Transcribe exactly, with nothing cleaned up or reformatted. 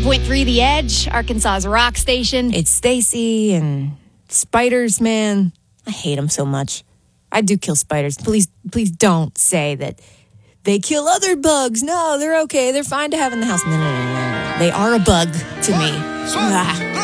one oh point three The Edge, Arkansas's rock station. It's Stacy and spiders, man. I hate them so much. I do kill spiders. Please, please don't say that they kill other bugs. No, they're okay. They're fine to have in the house. No, no, no, no, no. They are a bug to me. Ah.